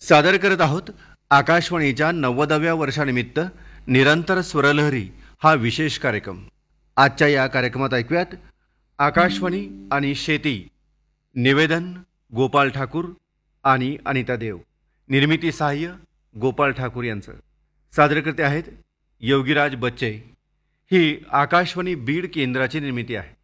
सादर करत आहोत आकाशवाणीच्या 90व्या वर्षानिमित्त निरंतर स्वरलहरी हा विशेष कार्यक्रम. आजच्या या कार्यक्रमात ऐकूयात आकाशवाणी आणि शेती. निवेदन गोपाळ ठाकूर आणि अनिता देव. निर्मिती सहाय्य गोपाळ ठाकूर यांचं. सादरकर्ते आहेत योगीराज बच्चे. ही आकाशवाणी बीड केंद्राची निर्मिती आहे.